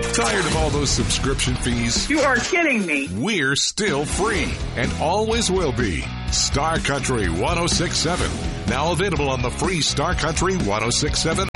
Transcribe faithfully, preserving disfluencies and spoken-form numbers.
Tired of all those subscription fees? You are kidding me. We're still free and always will be. Star Country one oh six point seven. Now available on the free Star Country one oh six point seven